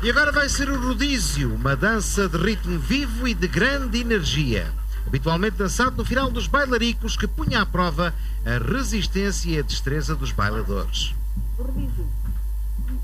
E agora vai ser o rodízio, uma dança de ritmo vivo e de grande energia. Habitualmente dançado no final dos bailaricos, que punha à prova a resistência e a destreza dos bailadores. O rodízio.